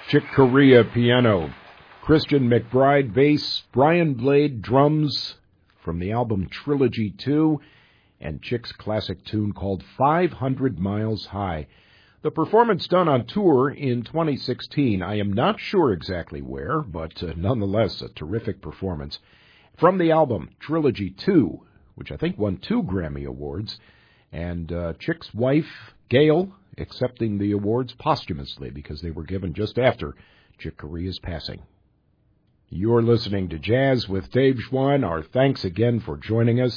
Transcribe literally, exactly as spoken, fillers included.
Chick Corea piano, Christian McBride bass, Brian Blade drums from the album Trilogy two, and Chick's classic tune called five hundred miles High. The performance done on tour in twenty sixteen. I am not sure exactly where, but uh, nonetheless a terrific performance. From the album Trilogy two, which I think won two Grammy Awards, and uh, Chick's wife, Gail, accepting the awards posthumously because they were given just after Chick Corea's passing. You're listening to Jazz with Dave Schwann. Our thanks again for joining us.